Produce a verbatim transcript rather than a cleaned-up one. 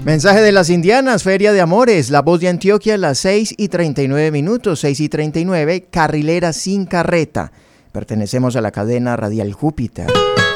Mensaje de las Indianas, Feria de Amores, La Voz de Antioquia, las seis y treinta y nueve minutos, seis y treinta y nueve, Carrilera sin carreta. Pertenecemos a la cadena Radial Júpiter.